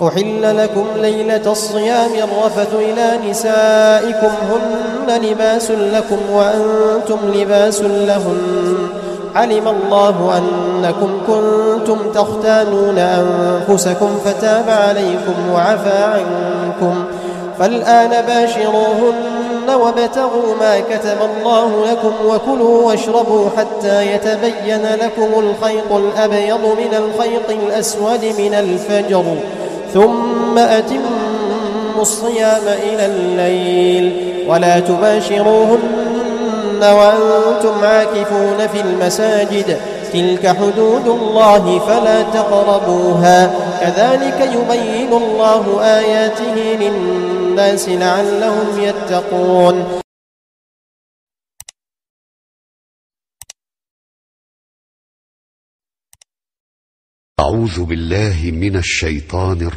أحل لكم ليلة الصيام الرفث إلى نسائكم هن لباس لكم وأنتم لباس لهن علم الله أنكم كنتم تختانون أنفسكم فتاب عليكم وعفى عنكم فالآن باشروهن وابتغوا ما كتب الله لكم وكلوا واشربوا حتى يتبين لكم الخيط الأبيض من الخيط الأسود من الفجر ثم أتموا الصيام إلى الليل ولا تباشروهن وأنتم عاكفون في المساجد تلك حدود الله فلا تقربوها كذلك يبين الله آياته للناس لعلهم يتقون. أعوذ بالله من الشيطان